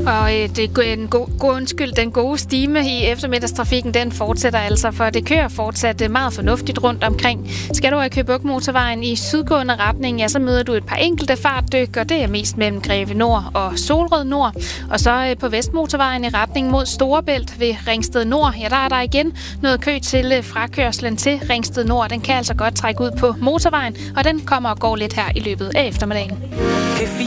Og den gode stime i eftermiddagstrafikken, den fortsætter altså, for det kører fortsat meget fornuftigt rundt omkring. Skal du af Køge Bugt Motorvejen i sydgående retning, ja, så møder du et par enkelte fartdyk, og det er mest mellem Greve Nord og Solrød Nord. Og så på Vestmotorvejen i retning mod Storebælt ved Ringsted Nord, ja, der er der igen noget kø til frakørslen til Ringsted Nord. Den kan altså godt trække ud på motorvejen, og den kommer og går lidt her i løbet af eftermiddagen.